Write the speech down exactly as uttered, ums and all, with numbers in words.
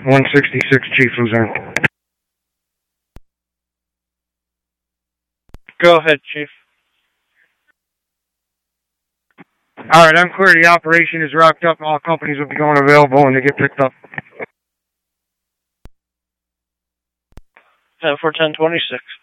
one sixty-six, Chief Luzerne. Go ahead, Chief. Alright, I'm clear. The operation is wrapped up. All companies will be going available when they get picked up. ten for ten twenty-six.